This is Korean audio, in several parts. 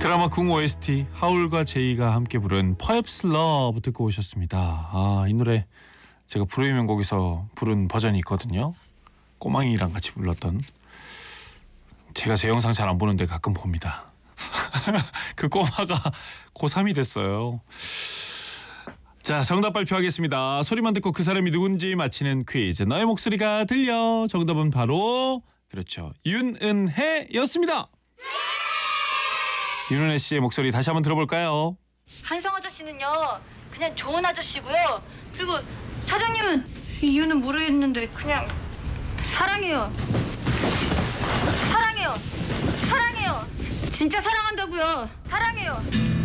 드라마 궁 OST 하울과 제이가 함께 부른 Perhaps Love 듣고 오셨습니다. 이 노래 제가 불후의 명곡에서 부른 버전이 있거든요. 꼬망이랑 같이 불렀던. 제가 제 영상 잘 안 보는데 가끔 봅니다. 그 꼬마가 고3이 됐어요. 자, 정답 발표하겠습니다. 소리만 듣고 그 사람이 누군지 맞히는 퀴즈. 너의 목소리가 들려. 정답은 바로 그렇죠, 윤은혜였습니다. 윤은혜 씨의 목소리 다시 한번 들어볼까요? 한성 아저씨는요 그냥 좋은 아저씨고요. 그리고 사장님은 이유는 모르겠는데 그냥 사랑해요. 사랑해요. 사랑해요. 진짜 사랑한다고요. 사랑해요.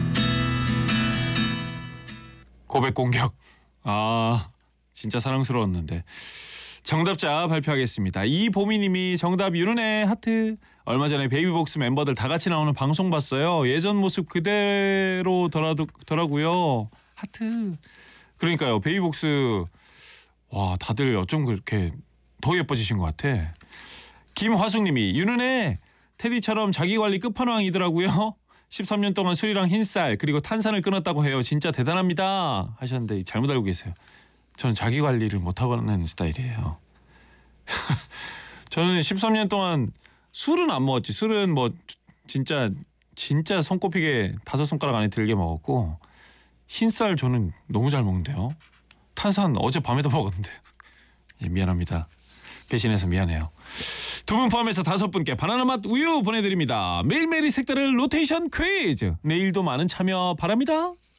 고백 공격. 진짜 사랑스러웠는데. 정답자 발표하겠습니다. 이보미님이 정답 윤은혜 하트. 얼마 전에 베이비복스 멤버들 다 같이 나오는 방송 봤어요. 예전 모습 그대로더라고요. 하트. 그러니까요, 베이비복스 와, 다들 어쩜 그렇게 더 예뻐지신 것 같아. 김화숙님이 윤은혜 테디처럼 자기관리 끝판왕이더라고요. 13년 동안 술이랑 흰쌀 그리고 탄산을 끊었다고 해요. 진짜 대단합니다 하셨는데 잘못 알고 계세요. 저는 자기관리를 못하는 스타일이에요. 저는 13년 동안 술은 안 먹었지. 술은 뭐 진짜 손꼽히게 5손가락 안에 들게 먹었고, 흰쌀 저는 너무 잘 먹는데요. 탄산 어젯밤에도 먹었는데. 예, 미안합니다. 배신해서 미안해요. 두 분 포함해서 5분께 바나나 맛 우유 보내드립니다. 매일매일이 색다른 로테이션 퀴즈. 내일도 많은 참여 바랍니다.